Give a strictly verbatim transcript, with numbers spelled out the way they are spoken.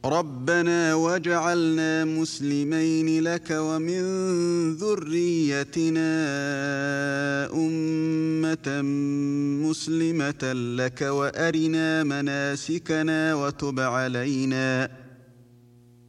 ربنا واجعلنا مسلمين لك ومن ذريتنا أمة مسلمة لك وأرنا مناسكنا وتب علينا